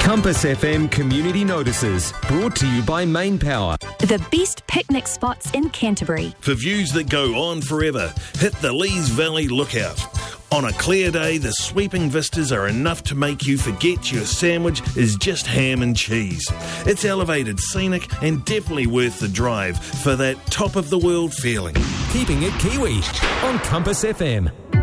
Compass FM Community Notices, brought to you by Main Power. The best picnic spots in Canterbury. For views that go on forever, hit the Lees Valley Lookout. On a clear day, the sweeping vistas are enough to make you forget your sandwich is just ham and cheese. It's elevated, scenic, and definitely worth the drive for that top-of-the-world feeling. Keeping it Kiwi on Compass FM.